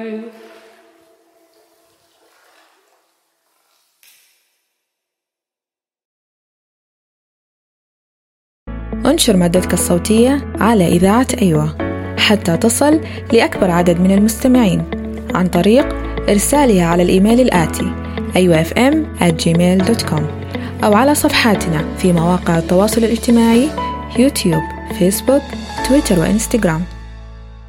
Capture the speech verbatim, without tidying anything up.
انشر مادتك الصوتية على إذاعة أيوة حتى تصل لأكبر عدد من المستمعين عن طريق إرسالها على الإيميل الآتي أيوة إف إم آت جيميل دوت كوم أو على صفحاتنا في مواقع التواصل الاجتماعي يوتيوب، فيسبوك، تويتر وإنستغرام.